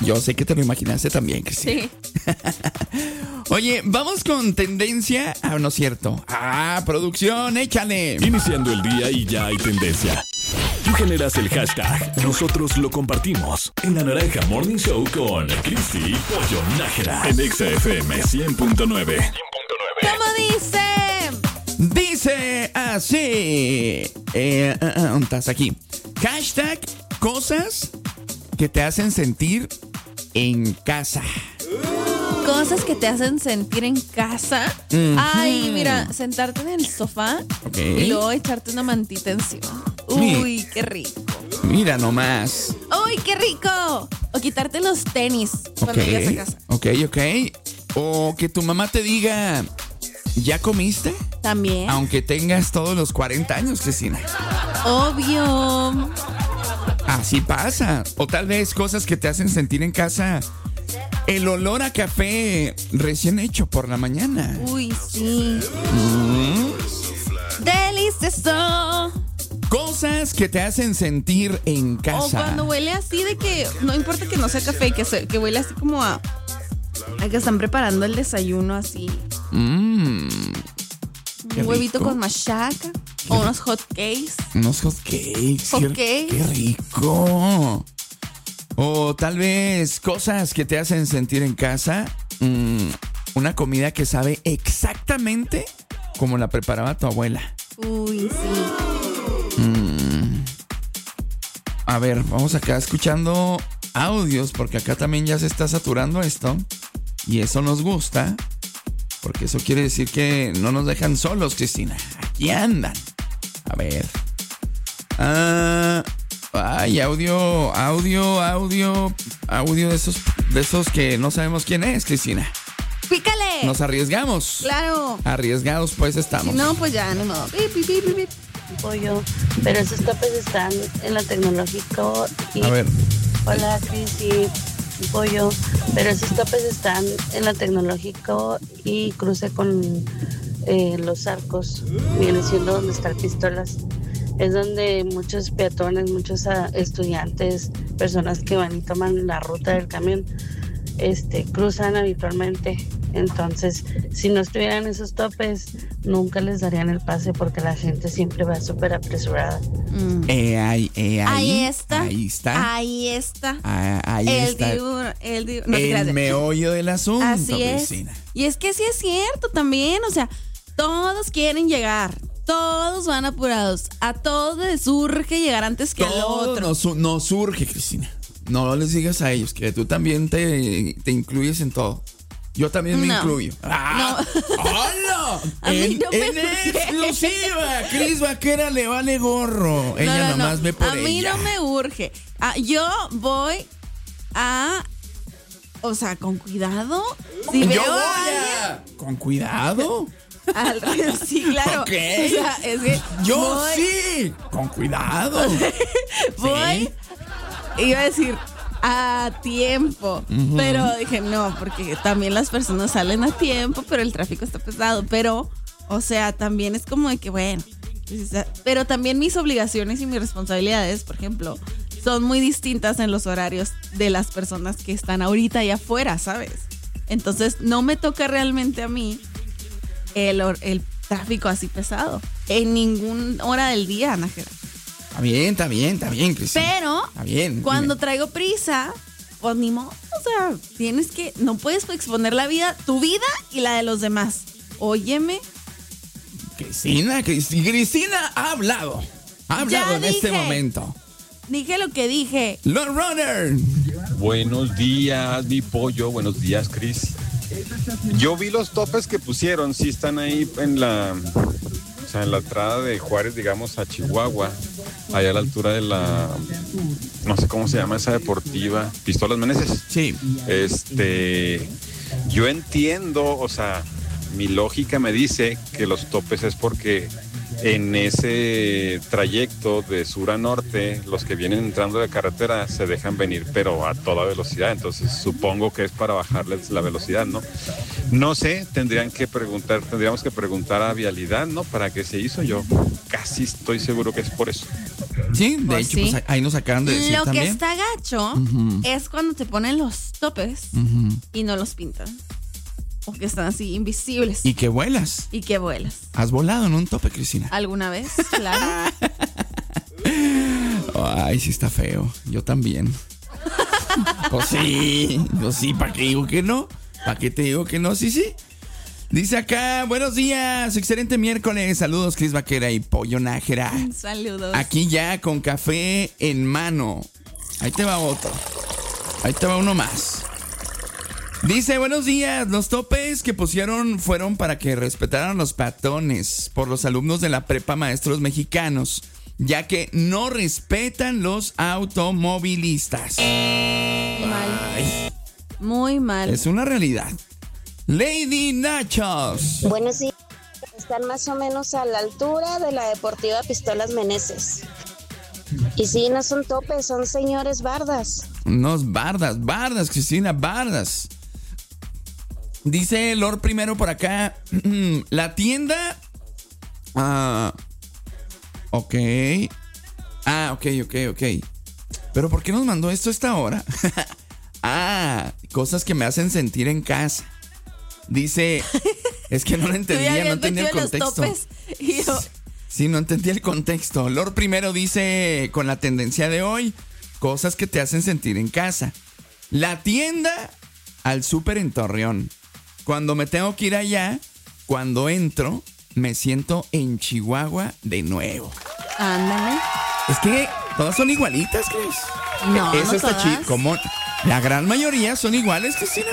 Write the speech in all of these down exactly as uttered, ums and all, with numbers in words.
Yo sé que te lo imaginaste también, Cristina. Sí. Oye, vamos con tendencia. Ah, no es cierto. Ah, producción, échale. Iniciando el día y ya hay tendencia. Tú generas el hashtag, nosotros lo compartimos. En La Naranja Morning Show con Cristi y Pollo Nájera. En Exa F M cien punto nueve. ¿Cómo dice? Dice así. Eh, uh, uh, ¿Estás aquí? Hashtag cosas que te hacen sentir en casa. Cosas que te hacen sentir en casa. Mm-hmm. Ay, mira, sentarte en el sofá Okay. y luego echarte una mantita encima. Uy, qué rico. Mira nomás. Uy, qué rico. O quitarte los tenis cuando Ok, llegas a casa. ok, ok. O que tu mamá te diga, ¿ya comiste? También. Aunque tengas todos los cuarenta años, Cristina. Obvio. Así pasa. O tal vez cosas que te hacen sentir en casa. El olor a café recién hecho por la mañana. Uy, sí. Mm. Delicioso. Cosas que te hacen sentir en casa. O cuando huele así de que, no importa que no sea café, que, se, que huele así como a, a que están preparando el desayuno así. Mmm. Qué Un huevito rico. con machaca. O unos hot cakes. Unos hot cakes. Hot Qué- cakes. Qué rico. O tal vez cosas que te hacen sentir en casa. Mm, una comida que sabe exactamente como la preparaba tu abuela. Uy, sí. Mm. A ver, vamos acá escuchando audios porque acá también ya se está saturando esto. Y eso nos gusta. Porque eso quiere decir que no nos dejan solos, Cristina. Aquí andan. A ver. Ah, ay, audio, audio, audio, audio de esos, de esos que no sabemos quién es, Cristina. ¡Pícale! Nos arriesgamos. Claro. Arriesgados pues estamos. Si no, pues ya, no modo. Pip, pip, pip, pip. Pollo, pero esos topes están en lo tecnológico y... A ver. Hola, Cris y Pollo, pero esos topes están en lo tecnológico y cruce con eh, los arcos, viene siendo donde están pistolas. Es donde muchos peatones, muchos uh, estudiantes, personas que van y toman la ruta del camión, este, cruzan habitualmente. Entonces, si no estuvieran esos topes, nunca les darían el pase porque la gente siempre va súper apresurada. Mm. Eh, ahí, eh, ahí, Ahí está. Ahí está. Ahí está. Ah, ahí el está. dibu, el dibu, no te el creas. meollo del asunto, Así es. Cristina. Y es que sí es cierto también, o sea, todos quieren llegar, todos van apurados, a todos les surge llegar antes que al Todo otro. nos, nos surge, Cristina. No les digas a ellos que tú también te, te incluyes en todo. Yo también me No. incluyo. ¡Ah! ¡Hola! A mí En, no me en urge. exclusiva. Cris Vaquera le vale gorro. Ella No, no, nomás no. ve por A mí ella. no me urge. Ah, yo voy a, o sea, con cuidado. Si Yo veo voy a alguien, a... Con cuidado. al revés, sí, claro. Ok. O sea, es que Yo voy, sí. Con cuidado. voy, iba a decir a tiempo, Ujú. pero dije no, porque también las personas salen a tiempo, pero el tráfico está pesado, pero, o sea, también es como de que bueno, pero también mis obligaciones y mis responsabilidades, por ejemplo, son muy distintas en los horarios de las personas que están ahorita allá afuera, ¿sabes? Entonces no me toca realmente a mí el, hor- el tráfico así pesado en ninguna hora del día, Nájera. Está bien, está bien, está bien, Cristina. Pero Está bien. cuando dime. traigo prisa, pues ni modo, o sea, tienes que, no puedes exponer la vida, tu vida y la de los demás. Óyeme. Cristina, Cristina, Cristina ha hablado. Ha hablado Ya en este dije. momento. Dije lo que dije. Lord Runner. Buenos días, mi pollo. Buenos días, Cris. Yo vi los topes que pusieron, sí están ahí en la, o sea, en la entrada de Juárez, digamos, a Chihuahua, allá a la altura de la, no sé cómo se llama esa deportiva, Pistolas Meneses. Sí. Este, yo entiendo, o sea, mi lógica me dice que los topes es porque en ese trayecto de sur a norte, los que vienen entrando de carretera se dejan venir, pero a toda velocidad. Entonces supongo que es para bajarles la velocidad, ¿no? No sé, tendrían que preguntar, tendríamos que preguntar a Vialidad, ¿no? ¿Para qué se hizo? Yo casi estoy seguro que es por eso. Sí, de Pues hecho, sí. pues ahí nos acaban de decir Lo también. que está gacho Ujú. es cuando te ponen los topes Ujú. y no los pintan. O que están así invisibles. Y que vuelas. Y que vuelas. ¿Has volado en un tope, Cristina? ¿Alguna vez? Claro. Ay, sí está feo. Yo también. Pues sí, yo sí, ¿para qué digo que no? ¿Para qué te digo que no? Sí, sí. Dice acá, buenos días, excelente miércoles. Saludos, Cris Vaquera y Pollo Nájera. Saludos. Aquí ya con café en mano. Ahí te va otro. Ahí te va uno más. Dice, buenos días, los topes que pusieron fueron para que respetaran los peatones por los alumnos de la prepa Maestros Mexicanos, ya que no respetan los automovilistas. Mal. Ay, Muy mal. es una realidad. Lady Nachos. Bueno, sí, están más o menos a la altura de la Deportiva Pistolas Meneses. Y sí, no son topes, son señores bardas. Unos bardas, bardas, Cristina, bardas. Dice Lord primero por acá. La tienda. Ah. Ok. Ah, ok, ok, ok. Pero ¿por qué nos mandó esto a esta hora? Ah, cosas que me hacen sentir en casa. Dice. Es que no lo entendía, no entendía el contexto. Los topes y yo, Sí, no entendía el contexto. Lord primero dice, con la tendencia de hoy, cosas que te hacen sentir en casa. La tienda al súper en Torreón. Cuando me tengo que ir allá, cuando entro, me siento en Chihuahua de nuevo. ándale. Es que todas son igualitas, Cris. No, Eso no está todas. chido. Como la gran mayoría son iguales, Cristina.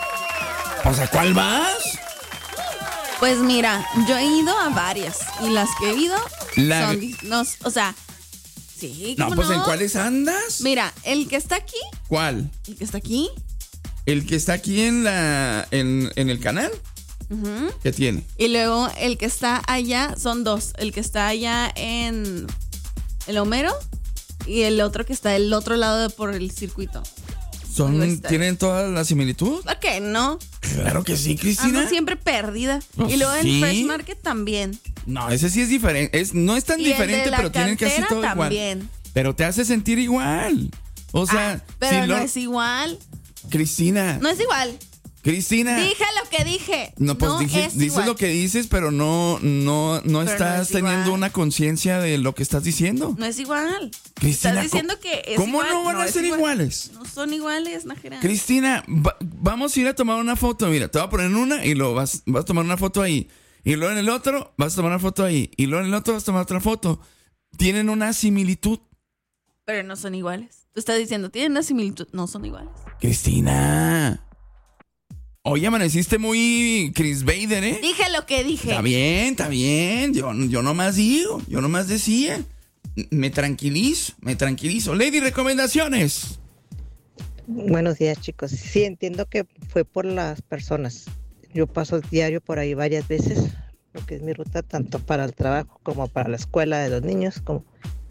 O sea, ¿cuál más? Pues mira, yo he ido a varias y las que he ido La- son, di- no, o sea, sí, No, ¿cómo pues no? ¿en cuáles andas? Mira, el que está aquí, ¿Cuál? el que está aquí, ¿El que está aquí en la en, en el canal? ujú, ¿Qué tiene? y luego el que está allá, son dos, el que está allá en el Homero y el otro que está del otro lado de- por el circuito. Son, Universitario. ¿Tienen toda la similitud? ¿Por qué no? Claro que sí, Cristina. Ando siempre perdida. Pues y luego sí. en Fresh Market también. No, ese sí es diferente. Es, no es tan Y el diferente, de la pero tienen casi cantera todo igual. también. Pero te hace sentir igual. O sea, Ah, pero si no lo- es igual. Cristina, No es igual. Cristina. Dije lo que dije. No, pues no dije- es dices igual. lo que dices, pero no, no, no no estás es teniendo igual. una conciencia de lo que estás diciendo. No es igual. Cristina, Estás diciendo ¿cómo- que es ¿cómo igual? no van a es ser igual. iguales? No son iguales, Nájera. Cristina, va- vamos a ir a tomar una foto. Mira, te voy a poner en una y luego vas, vas a tomar una foto ahí. Y luego en el otro vas a tomar una foto ahí. Y luego en el otro vas a tomar otra foto. Tienen una similitud. Pero no son iguales. Tú estás diciendo, tienen una similitud. No son iguales. Cristina. Hoy amaneciste muy Chris Vader, ¿eh? Dije lo que dije. Está bien, está bien. Yo, yo nomás digo, yo nomás decía. Me tranquilizo, me tranquilizo. Lady, recomendaciones. Buenos días, chicos. Sí, entiendo que fue por las personas. Yo paso diario por ahí varias veces, porque es mi ruta tanto para el trabajo como para la escuela de los niños. Como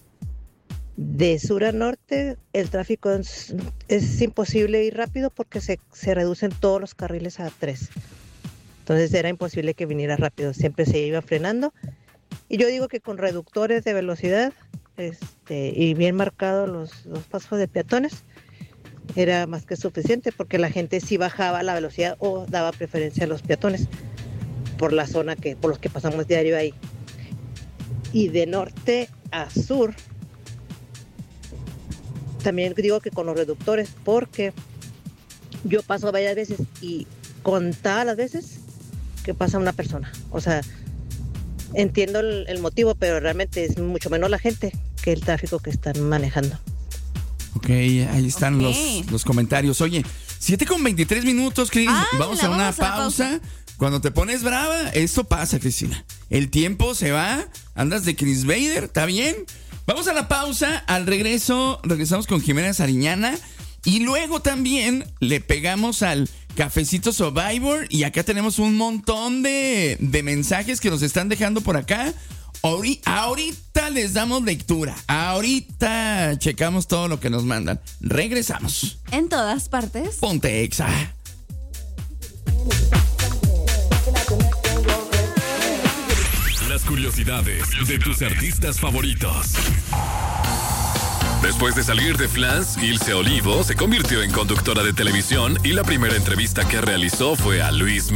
de sur a norte, el tráfico es, es imposible ir rápido porque se, se reducen todos los carriles a tres. Entonces era imposible que viniera rápido, siempre se iba frenando. Y yo digo que con reductores de velocidad este, y bien marcados los, los pasos de peatones, era más que suficiente porque la gente sí bajaba la velocidad o daba preferencia a los peatones por la zona que, por los que pasamos diario ahí. Y de norte a sur, también digo que con los reductores, porque yo paso varias veces y contadas las veces que pasa una persona. O sea, entiendo el, el motivo, pero realmente es mucho menos la gente que el tráfico que están manejando. Ok, ahí están Ok. los, los comentarios. Oye, siete con veintitrés minutos, Cris. Ah, vamos la a una vamos a la pausa. pausa. Cuando te pones brava, esto pasa, Cristina. El tiempo se va, andas de Chris Vader, ¿está bien? Vamos a la pausa. Al regreso, regresamos con Jimena Sariñana. Y luego también le pegamos al Cafecito Survivor. Y acá tenemos un montón de, de mensajes que nos están dejando por acá. Ahori- Ahorita les damos lectura. Ahorita checamos todo lo que nos mandan. Regresamos. En todas partes. Ponte Exa. Las curiosidades de tus artistas favoritos. Después de salir de Flans, Ilse Olivo se convirtió en conductora de televisión y la primera entrevista que realizó fue a Luis